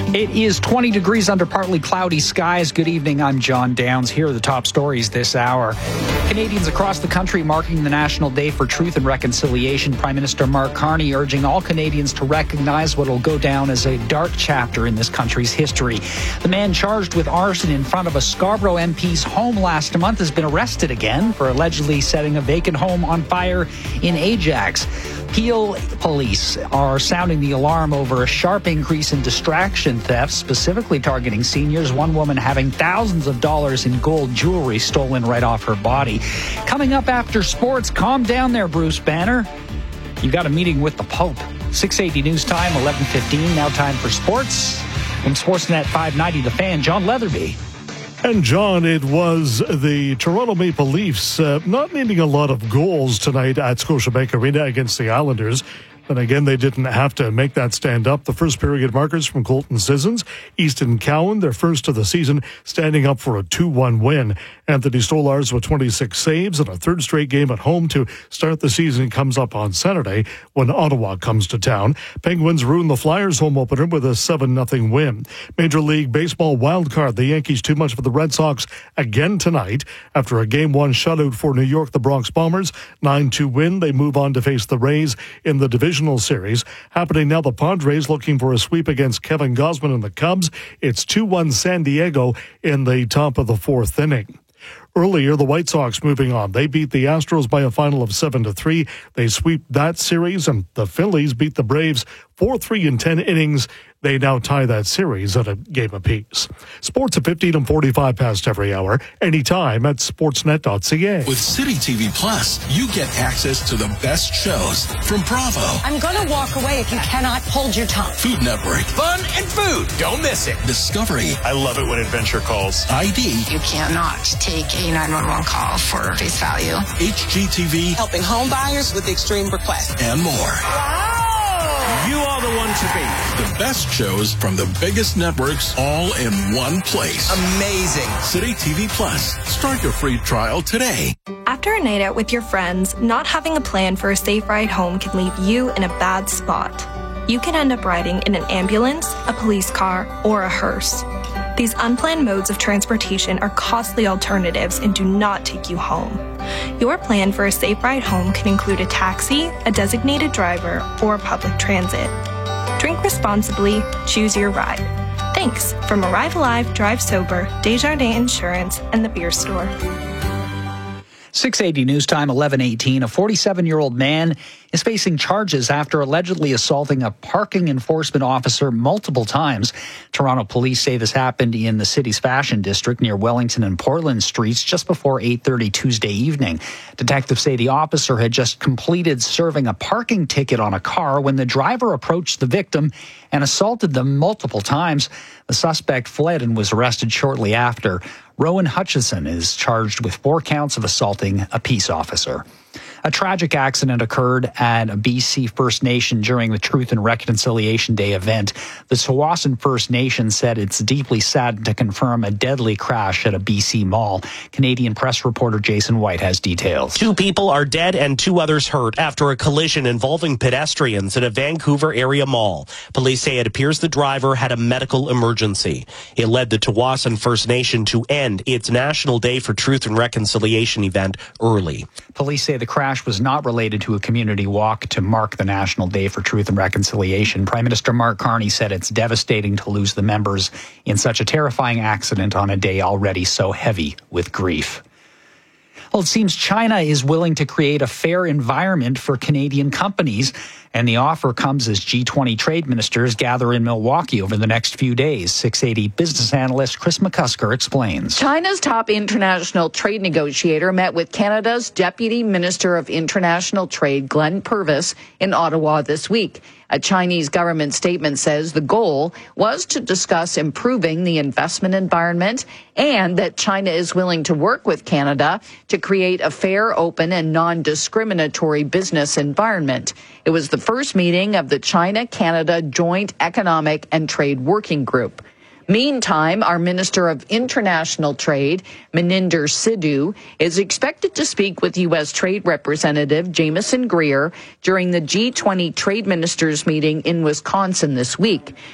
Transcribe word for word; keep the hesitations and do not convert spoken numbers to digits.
It is twenty degrees under partly cloudy skies. Good evening, I'm John Downs. Here are the top stories this hour. Canadians across the country marking the National Day for Truth and Reconciliation. Prime Minister Mark Carney urging all Canadians to recognize what will go down as a dark chapter in this country's history. The man charged with arson in front of a Scarborough M P's home last month has been arrested again for allegedly setting a vacant home on fire in Ajax. Peel police are sounding the alarm over a sharp increase in distraction theft, specifically targeting seniors. One woman having thousands of dollars in gold jewelry stolen right off her body. Coming up after sports, calm down there, Bruce Banner. You got a meeting with the Pope. six eighty news time, eleven fifteen. Now time for sports. From Sportsnet five ninety, The Fan, John Leatherby. And, John, it was the Toronto Maple Leafs uh, not needing a lot of goals tonight at Scotiabank Arena against the Islanders. But again, they didn't have to make that stand up. The first period markers from Colton Sissons, Easton Cowan, their first of the season, standing up for a two one win. Anthony Stolarz with twenty-six saves and a third straight game at home to start the season comes up on Saturday when Ottawa comes to town. Penguins ruined the Flyers home opener with a seven nothing win. Major League Baseball wildcard, the Yankees too much for the Red Sox again tonight. After a game one shutout for New York, the Bronx Bombers, nine two win. They move on to face the Rays in the division series. Happening now, the Padres looking for a sweep against Kevin Gausman and the Cubs. It's two one San Diego in the top of the fourth inning. Earlier, the White Sox moving on. They beat the Astros by a final of seven to three. They sweep that series, and the Phillies beat the Braves four three in ten innings. They now tie that series at a game apiece. Sports at fifteen and forty-five past every hour, anytime at sportsnet dot c a. With City T V Plus, you get access to the best shows from Bravo. I'm going to walk away if you cannot hold your tongue. Food Network. Fun and food. Don't miss it. Discovery. I love it when Adventure calls. I D. You cannot take a nine one one call for face value. H G T V. Helping home buyers with extreme requests. And more. Wow. You are the one to beat. The best shows from the biggest networks all in one place. Amazing. City T V Plus. Start your free trial today. After a night out with your friends, not having a plan for a safe ride home can leave you in a bad spot. You can end up riding in an ambulance, a police car, or a hearse. These unplanned modes of transportation are costly alternatives and do not take you home. Your plan for a safe ride home can include a taxi, a designated driver, or public transit. Drink responsibly, choose your ride. Thanks from Arrive Alive, Drive Sober, Desjardins Insurance, and the Beer Store. six eighty news time, eleven eighteen. A forty-seven-year-old man is facing charges after allegedly assaulting a parking enforcement officer multiple times. Toronto police say this happened in the city's fashion district near Wellington and Portland streets just before eight thirty Tuesday evening. Detectives say the officer had just completed serving a parking ticket on a car when the driver approached the victim and assaulted them multiple times. The suspect fled and was arrested shortly after. Rowan Hutchison is charged with four counts of assaulting a peace officer. A tragic accident occurred at a B C First Nation during the Truth and Reconciliation Day event. The Tsawwassen First Nation said it's deeply saddened to confirm a deadly crash at a B C mall. Canadian press reporter Jason White has details. Two people are dead and two others hurt after a collision involving pedestrians at a Vancouver area mall. Police say it appears the driver had a medical emergency. It led the Tsawwassen First Nation to end its National Day for Truth and Reconciliation event early. Police say the crash was not related to a community walk to mark the National Day for Truth and Reconciliation. Prime Minister Mark Carney said it's devastating to lose the members in such a terrifying accident on a day already so heavy with grief. Well, it seems China is willing to create a fair environment for Canadian companies, and the offer comes as G twenty trade ministers gather in Milwaukee over the next few days. six eighty business analyst Chris McCusker explains. China's top international trade negotiator met with Canada's Deputy Minister of International Trade, Glenn Purvis, in Ottawa this week. A Chinese government statement says the goal was to discuss improving the investment environment and that China is willing to work with Canada to create a fair, open, and non-discriminatory business environment. It was the first meeting of the China-Canada Joint Economic and Trade Working Group. Meantime, our Minister of International Trade, Meninder Sidhu, is expected to speak with U S Trade Representative Jameson Greer during the G twenty Trade Ministers meeting in Wisconsin this week.